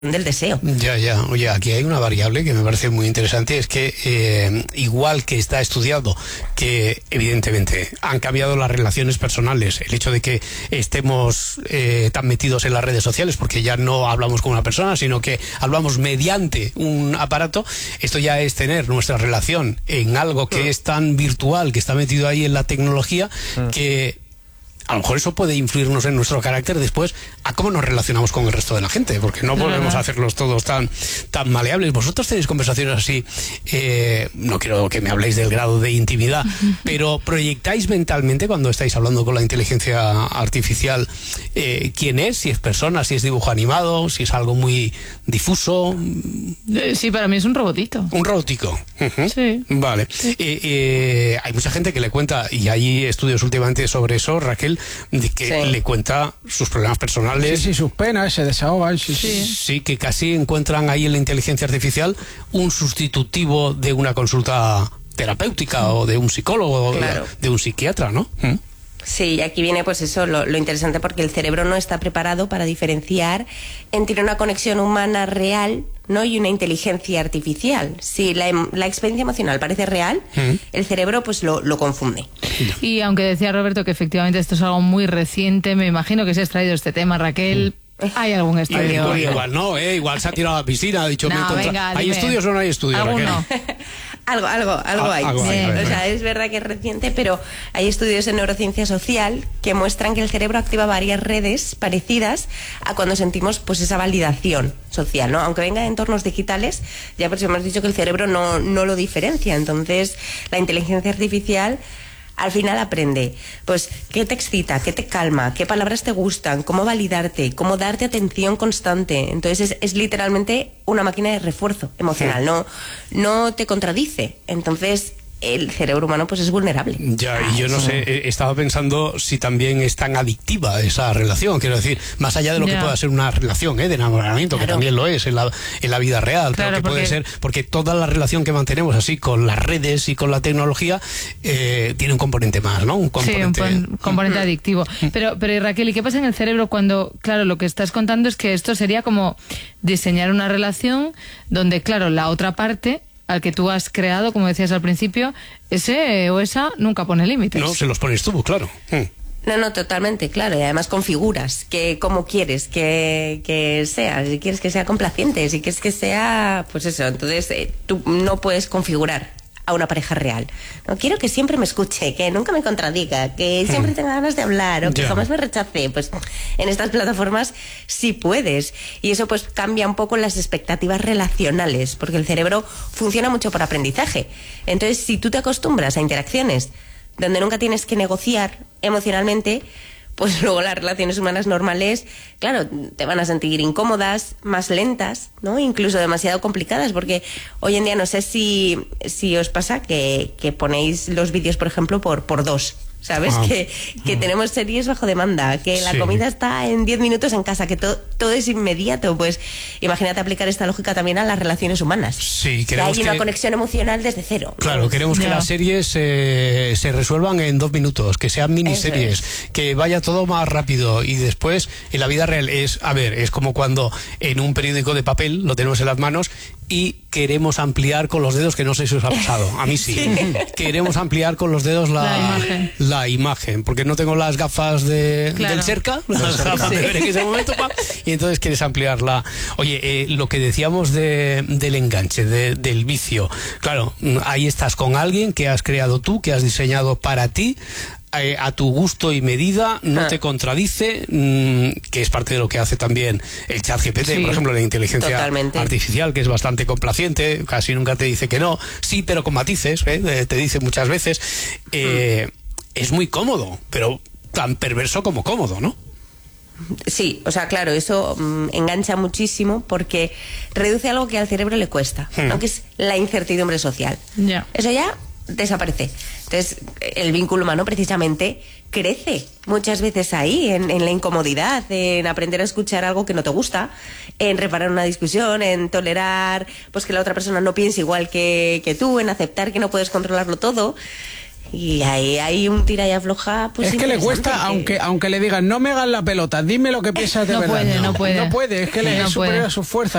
del deseo. Ya. Oye, aquí hay una variable que me parece muy interesante, es que igual que está estudiado que evidentemente han cambiado las relaciones personales, el hecho de que estemos tan metidos en las redes sociales, porque ya no hablamos con una persona, sino que hablamos mediante un aparato, esto ya es tener nuestra relación en algo que es tan virtual, que está metido ahí en la tecnología, que a lo mejor eso puede influirnos en nuestro carácter después a cómo nos relacionamos con el resto de la gente, porque no podemos hacerlos todos tan maleables. Vosotros tenéis conversaciones así, no quiero que me habléis del grado de intimidad, pero proyectáis mentalmente cuando estáis hablando con la inteligencia artificial quién es, si es persona, si es dibujo animado, si es algo muy difuso. Sí, para mí es un robotito. Un robotico. Sí. Vale. Hay mucha gente que le cuenta, y hay estudios últimamente sobre eso, Raquel, de que le cuenta sus problemas personales. Sí, sus penas, se desahogan. Sí, que casi encuentran ahí en la inteligencia artificial un sustitutivo de una consulta terapéutica o de un psicólogo, claro, de un psiquiatra, ¿no? Sí, y aquí viene pues eso, lo interesante, porque el cerebro no está preparado para diferenciar entre una conexión humana real, ¿no?, y una inteligencia artificial. Si la experiencia emocional parece real, el cerebro pues lo confunde. Y aunque decía Roberto que efectivamente esto es algo muy reciente, me imagino que se ha extraído este tema, Raquel. ¿Hay algún estudio? Igual no, igual se ha tirado a la piscina, ha dicho... No, venga, ¿hay dime. estudios o no hay estudios, Raquel? Algo hay. Algo hay. O sea, es verdad que es reciente, pero hay estudios en neurociencia social que muestran que el cerebro activa varias redes parecidas a cuando sentimos pues esa validación social, ¿no? Aunque venga de entornos digitales, ya por eso hemos dicho que el cerebro no lo diferencia. Entonces, la inteligencia artificial al final aprende, pues, qué te excita, qué te calma, qué palabras te gustan, cómo validarte, cómo darte atención constante. Entonces es literalmente una máquina de refuerzo emocional, no te contradice. Entonces el cerebro humano pues es vulnerable. Ya, y yo no sé, estaba pensando si también es tan adictiva esa relación, quiero decir, más allá de lo que pueda ser una relación de enamoramiento, que también lo es en la vida real, claro, pero que puede ser, porque toda la relación que mantenemos así con las redes y con la tecnología tiene un componente más, ¿no? Un componente adictivo. Pero Raquel, ¿y qué pasa en el cerebro cuando, claro, lo que estás contando es que esto sería como diseñar una relación donde, claro, la otra parte al que tú has creado, como decías al principio, ese o esa nunca pone límites. No, se los pones tú, claro. No, totalmente, claro. Y además configuras cómo quieres que sea. Si quieres que sea complaciente, si quieres que sea, pues eso. Entonces tú no puedes configurar a una pareja real. No quiero que siempre me escuche, que nunca me contradiga, que siempre tenga ganas de hablar o que jamás me rechace. Pues en estas plataformas sí puedes, y eso pues cambia un poco las expectativas relacionales, porque el cerebro funciona mucho por aprendizaje. Entonces, si tú te acostumbras a interacciones donde nunca tienes que negociar emocionalmente, pues luego las relaciones humanas normales, claro, te van a sentir incómodas, más lentas, ¿no? Incluso demasiado complicadas, porque hoy en día no sé si os pasa que ponéis los vídeos, por ejemplo, por dos. ¿Sabes? Que tenemos series bajo demanda, que la comida está en 10 minutos en casa, que todo es inmediato. Pues imagínate aplicar esta lógica también a las relaciones humanas. Sí, que hay una conexión emocional desde cero. Claro, queremos que las series se resuelvan en 2 minutos, que sean miniseries, que vaya todo más rápido, y después en la vida real es como cuando en un periódico de papel lo tenemos en las manos y queremos ampliar con los dedos, que no sé si os ha pasado, a mí sí. Queremos ampliar con los dedos la imagen, porque no tengo las gafas del cerca, las gafas de ver en ese momento, y entonces quieres ampliarla. Oye, lo que decíamos del enganche, del vicio, claro, ahí estás con alguien que has creado tú, que has diseñado para ti, a tu gusto y medida, no te contradice, que es parte de lo que hace también el ChatGPT, por ejemplo, la inteligencia artificial, que es bastante complaciente, casi nunca te dice que no, sí, pero con matices, te dice muchas veces. Es muy cómodo, pero tan perverso como cómodo, ¿no? Sí, o sea, claro, eso engancha muchísimo, porque reduce algo que al cerebro le cuesta, ¿no? Que es la incertidumbre social. Eso ya desaparece. Entonces, el vínculo humano precisamente crece muchas veces ahí, en la incomodidad, en aprender a escuchar algo que no te gusta, en reparar una discusión, en tolerar pues que la otra persona no piense igual que tú, en aceptar que no puedes controlarlo todo. Y ahí hay un tira y afloja. Pues es que le cuesta, aunque le digan, no me hagas la pelota, dime lo que piensas de verdad. No puede. No puede, es que le es superior a sus fuerzas.